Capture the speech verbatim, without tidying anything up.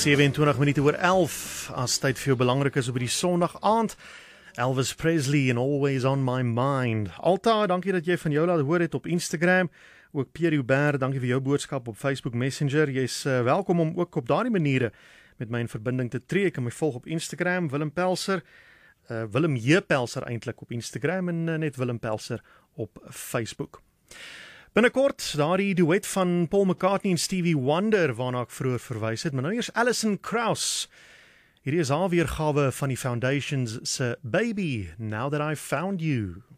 sewe en twintig minute oor elf, as tyd vir jou belangrik is op die Sondag aand. Elvis Presley and Always on My Mind. Alta, dankie dat jy van jou laat hoor het op Instagram. Ook Pierre Hubert, dankie vir jou boodskap op Facebook Messenger. Jy is uh, welkom om ook op daardie maniere met my in verbinding te tree. Ek kan my volg op Instagram, Willem Pelser, uh, Willem J. Pelser eintlik op Instagram en uh, net Willem Pelser op Facebook. Binnekort, daardie duet van Paul McCartney en Stevie Wonder, waarna ek vroeër verwys het, maar nou eers Alison Krauss. Hierdie is haar weergawe van die Foundations se Baby, Now That I Found You.